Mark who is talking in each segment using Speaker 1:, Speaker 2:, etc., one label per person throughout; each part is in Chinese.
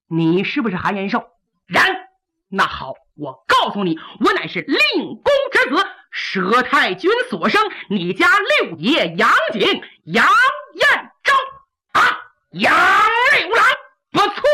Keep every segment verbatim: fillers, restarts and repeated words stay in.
Speaker 1: 你是不是韩延寿？然。那好，我告诉你，我乃是令公之子，佘太君所生，你家六爷杨景，杨彦章啊，杨六郎，不错。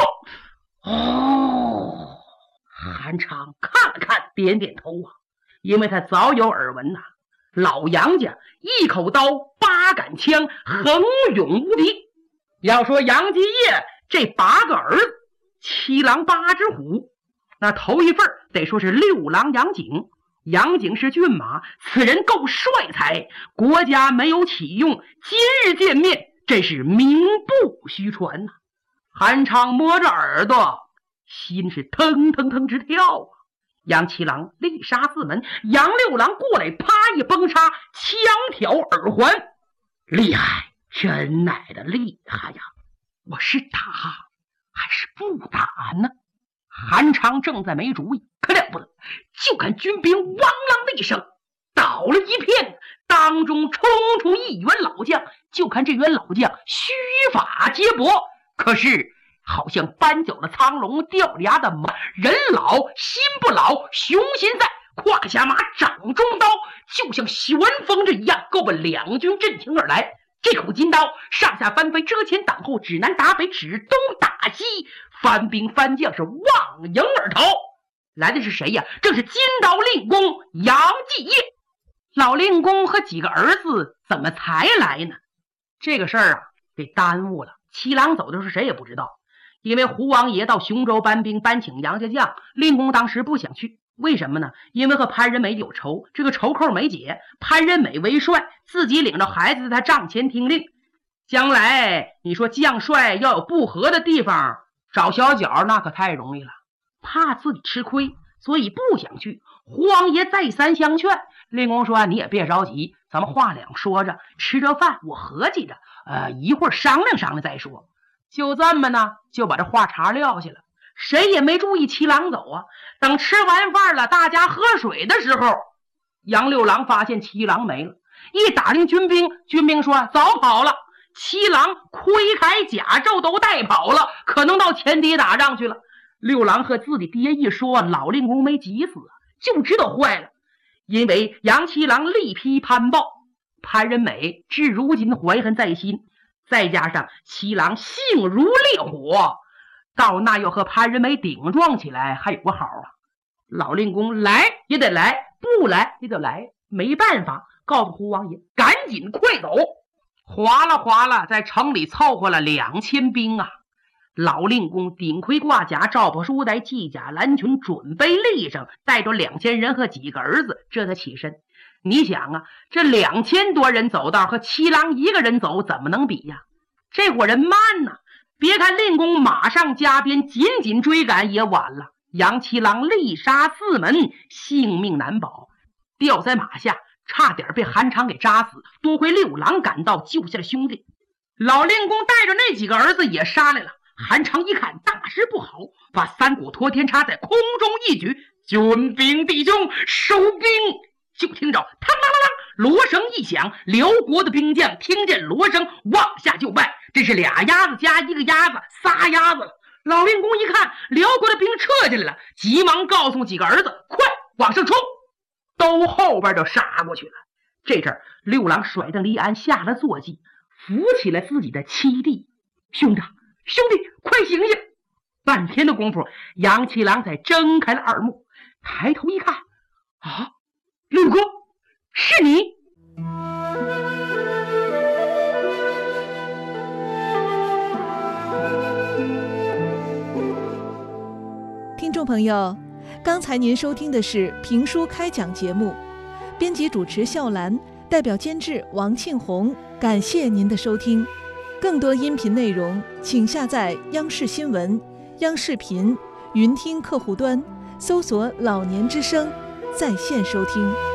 Speaker 1: 哦，韩昌看了看，点点头啊，因为他早有耳闻呐、啊，老杨家一口刀，八杆枪，横勇无敌。要说杨继业这八个儿子，七郎八只虎。那头一份得说是六郎杨景，杨景是骏马，此人够帅才，国家没有启用，今日见面，真是名不虚传呐、啊。韩昌摸着耳朵，心是腾腾腾直跳啊。杨七郎力杀四门，杨六郎过来，啪一崩叉，枪挑耳环，厉害，真乃的厉害呀！我是打还是不打呢？韩昌正在没主意，可了不得，就看军兵汪啷的一声倒了一片，当中冲出一员老将，就看这员老将须发皆薄，可是好像搬走了苍龙掉了牙的马，人老心不老，雄心在，胯下马，掌中刀，就像旋风这一样，够奔两军阵前而来。这口金刀上下翻飞，遮前挡后，指南打北，指东打西，番兵番将是望迎而逃。来的是谁呀？正是金刀令公杨继业。老令公和几个儿子怎么才来呢？这个事儿啊，给耽误了。七郎走的时候谁也不知道，因为胡王爷到雄州搬兵，搬请杨家将，令公当时不想去。为什么呢？因为和潘仁美有仇，这个仇扣没解，潘仁美为帅，自己领着孩子在他帐前听令，将来你说将帅要有不和的地方，找小脚那可太容易了，怕自己吃亏，所以不想去。胡王爷再三相劝，令公说你也别着急，咱们话两说着，吃着饭我合计着，呃，一会儿商量商量再说。就这么呢，就把这话茬撂下了。谁也没注意七郎走啊，等吃完饭了，大家喝水的时候，杨六郎发现七郎没了，一打听军兵，军兵说早跑了，七郎盔铠甲胄都带跑了，可能到前敌打仗去了。六郎和自己爹一说，老令公没急死，就知道坏了，因为杨七郎力批潘豹，潘仁美至如今怀恨在心，再加上七郎性如烈火，到那要和潘仁美顶撞起来还有个好啊。老令公来也得来，不来也得来，没办法，告诉胡王爷赶紧快走。哗啦哗啦在城里凑合了两千兵啊。老令公顶盔挂甲，罩袍书带，系甲蓝裙，准备立正，带着两千人和几个儿子，这才起身。你想啊，这两千多人走道和七郎一个人走怎么能比呀？这伙人慢呐、啊，别看令公马上加鞭，紧紧追赶也晚了。杨七郎力杀四门，性命难保，掉在马下，差点被韩昌给扎死。多亏六郎赶到，救下了兄弟。老令公带着那几个儿子也杀来了。韩昌一看大事不好，把三股托天叉在空中一举，军兵弟兄收兵。就听着嘡啷啷啷，锣声一响，辽国的兵将听见锣声往下就拜，这是俩鸭子加一个鸭子，仨鸭子了。老令公一看辽国的兵撤进来了，急忙告诉几个儿子快往上冲，都后边就杀过去了。这阵六郎甩蹬离鞍，下了坐骑，扶起了自己的七弟。兄弟兄弟快醒醒！半天的功夫，杨七郎才睁开了耳目，抬头一看，啊，六哥，是你！
Speaker 2: 听众朋友，刚才您收听的是评书开讲节目，编辑主持笑兰，代表监制王庆红，感谢您的收听。更多音频内容，请下载央视新闻、央视频、云听客户端，搜索老年之声，在线收听。